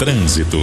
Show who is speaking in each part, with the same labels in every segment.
Speaker 1: Trânsito.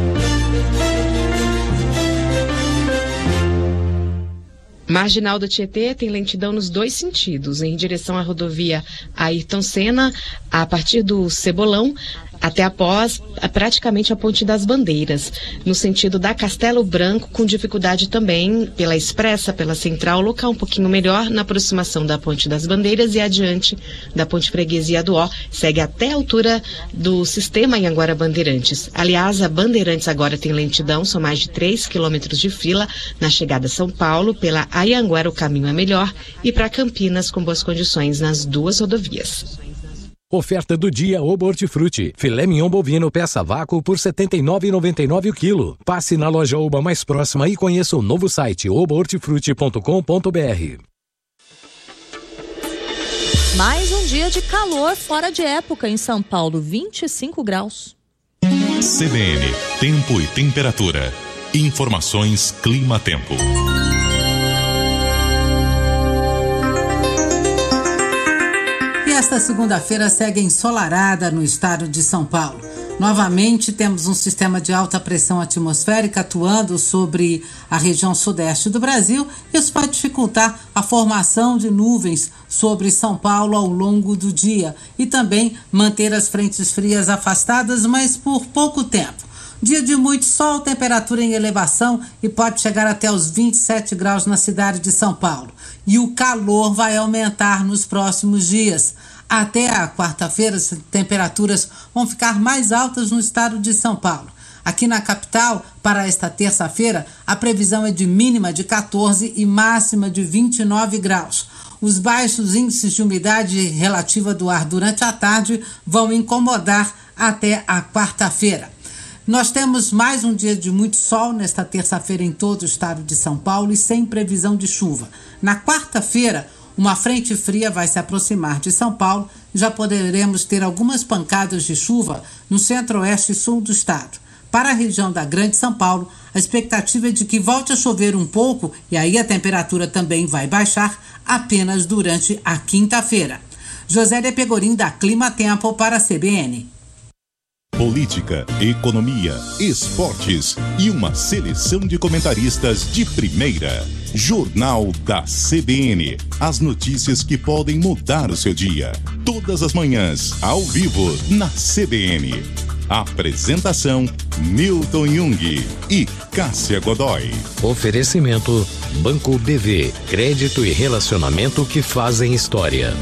Speaker 2: Marginal do Tietê tem lentidão nos dois sentidos, em direção à rodovia Ayrton Senna, a partir do Cebolão até após praticamente a Ponte das Bandeiras. No sentido da Castelo Branco, com dificuldade também pela Expressa, pela Central, local um pouquinho melhor na aproximação da Ponte das Bandeiras e adiante da Ponte Freguesia do Ó, segue até a altura do sistema Anhanguera Bandeirantes. Aliás, a Bandeirantes agora tem lentidão, são mais de 3 quilômetros de fila na chegada a São Paulo. Pela Anhanguera o caminho é melhor e para Campinas com boas condições nas duas rodovias.
Speaker 3: Oferta do dia Oba Hortifruti. Filé mignon bovino peça vácuo por R$ 79,99 o quilo. Passe na loja Oba mais próxima e conheça o novo site obahortifruti.com.br.
Speaker 4: Mais um dia de calor fora de época em São Paulo, 25 graus.
Speaker 1: CBN, tempo e temperatura. Informações Clima-Tempo.
Speaker 5: Esta segunda-feira segue ensolarada no estado de São Paulo. Novamente temos um sistema de alta pressão atmosférica atuando sobre a região sudeste do Brasil. Isso vai dificultar a formação de nuvens sobre São Paulo ao longo do dia e também manter as frentes frias afastadas, mas por pouco tempo. Dia de muito sol, temperatura em elevação e pode chegar até os 27 graus na cidade de São Paulo. E o calor vai aumentar nos próximos dias. Até a quarta-feira, as temperaturas vão ficar mais altas no estado de São Paulo. Aqui na capital, para esta terça-feira, a previsão é de mínima de 14 e máxima de 29 graus. Os baixos índices de umidade relativa do ar durante a tarde vão incomodar até a quarta-feira. Nós temos mais um dia de muito sol nesta terça-feira em todo o estado de São Paulo e sem previsão de chuva. Na quarta-feira, uma frente fria vai se aproximar de São Paulo e já poderemos ter algumas pancadas de chuva no centro-oeste e sul do estado. Para a região da Grande São Paulo, a expectativa é de que volte a chover um pouco e aí a temperatura também vai baixar apenas durante a quinta-feira. Josélia Pegorim, da Clima Tempo, para a CBN.
Speaker 1: Política, economia, esportes e uma seleção de comentaristas de primeira. Jornal da CBN. As notícias que podem mudar o seu dia. Todas as manhãs, ao vivo, na CBN. Apresentação: Milton Jung e Cássia Godoy.
Speaker 3: Oferecimento: Banco BV. Crédito e relacionamento que fazem história.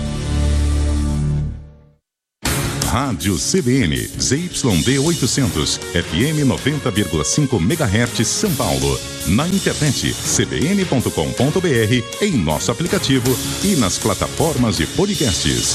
Speaker 1: Rádio CBN, ZYD 800, FM 90,5 MHz São Paulo. Na internet, cbn.com.br, em nosso aplicativo e nas plataformas de podcasts.